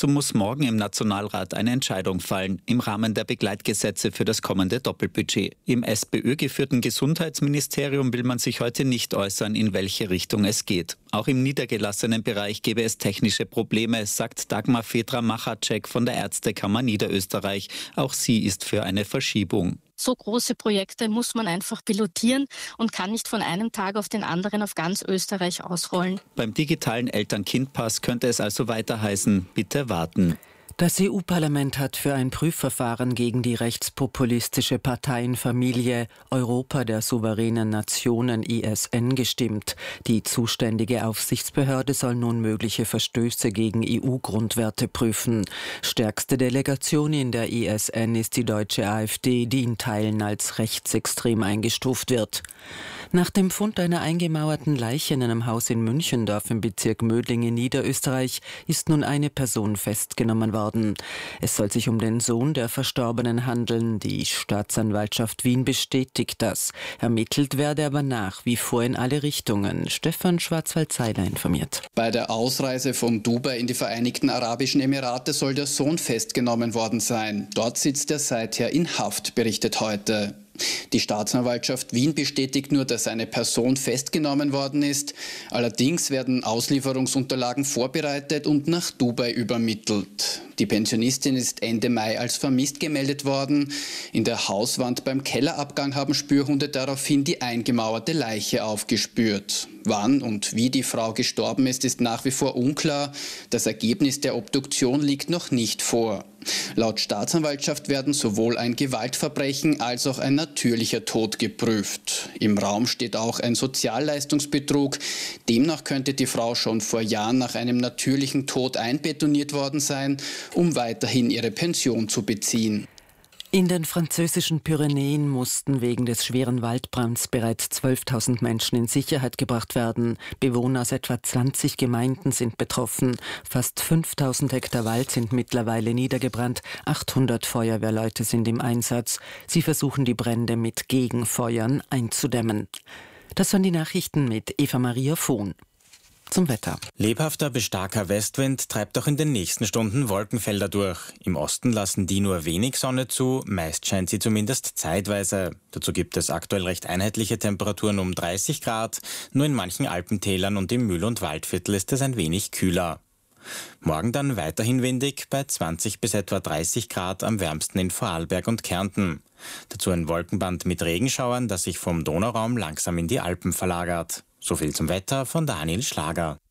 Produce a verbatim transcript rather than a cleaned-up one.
Dazu muss morgen im Nationalrat eine Entscheidung fallen, im Rahmen der Begleitgesetze für das kommende Doppelbudget. Im SPÖ-geführten Gesundheitsministerium will man sich heute nicht äußern, in welche Richtung es geht. Auch im niedergelassenen Bereich gäbe es technische Probleme, sagt Dagmar Fedra-Machatschek von der Ärztekammer Niederösterreich. Auch sie ist für eine Verschiebung. So große Projekte muss man einfach pilotieren und kann nicht von einem Tag auf den anderen auf ganz Österreich ausrollen. Beim digitalen Eltern-Kind-Pass könnte es also weiter heißen, bitte warten. Das E U-Parlament hat für ein Prüfverfahren gegen die rechtspopulistische Parteienfamilie Europa der souveränen Nationen I S N gestimmt. Die zuständige Aufsichtsbehörde soll nun mögliche Verstöße gegen E U-Grundwerte prüfen. Stärkste Delegation in der I S N ist die deutsche AfD, die in Teilen als rechtsextrem eingestuft wird. Nach dem Fund einer eingemauerten Leiche in einem Haus in Münchendorf im Bezirk Mödling in Niederösterreich ist nun eine Person festgenommen worden. Es soll sich um den Sohn der Verstorbenen handeln. Die Staatsanwaltschaft Wien bestätigt das. Ermittelt werde aber nach wie vor in alle Richtungen. Stefan Schwarzwald-Seiler informiert. Bei der Ausreise von Dubai in die Vereinigten Arabischen Emirate soll der Sohn festgenommen worden sein. Dort sitzt er seither in Haft, berichtet heute. Die Staatsanwaltschaft Wien bestätigt nur, dass eine Person festgenommen worden ist. Allerdings werden Auslieferungsunterlagen vorbereitet und nach Dubai übermittelt. Die Pensionistin ist Ende Mai als vermisst gemeldet worden. In der Hauswand beim Kellerabgang haben Spürhunde daraufhin die eingemauerte Leiche aufgespürt. Wann und wie die Frau gestorben ist, ist nach wie vor unklar. Das Ergebnis der Obduktion liegt noch nicht vor. Laut Staatsanwaltschaft werden sowohl ein Gewaltverbrechen als auch ein natürlicher Tod geprüft. Im Raum steht auch ein Sozialleistungsbetrug. Demnach könnte die Frau schon vor Jahren nach einem natürlichen Tod einbetoniert worden sein, um weiterhin ihre Pension zu beziehen. In den französischen Pyrenäen mussten wegen des schweren Waldbrands bereits zwölftausend Menschen in Sicherheit gebracht werden. Bewohner aus etwa zwanzig Gemeinden sind betroffen. Fast fünftausend Hektar Wald sind mittlerweile niedergebrannt. achthundert Feuerwehrleute sind im Einsatz. Sie versuchen, die Brände mit Gegenfeuern einzudämmen. Das waren die Nachrichten mit Eva-Maria Vohn. Zum Wetter. Lebhafter bis starker Westwind treibt auch in den nächsten Stunden Wolkenfelder durch. Im Osten lassen die nur wenig Sonne zu, meist scheint sie zumindest zeitweise. Dazu gibt es aktuell recht einheitliche Temperaturen um dreißig Grad, nur in manchen Alpentälern und im Mühl- und Waldviertel ist es ein wenig kühler. Morgen dann weiterhin windig bei zwanzig bis etwa dreißig Grad, am wärmsten in Vorarlberg und Kärnten. Dazu ein Wolkenband mit Regenschauern, das sich vom Donauraum langsam in die Alpen verlagert. So viel zum Wetter von Daniel Schlager.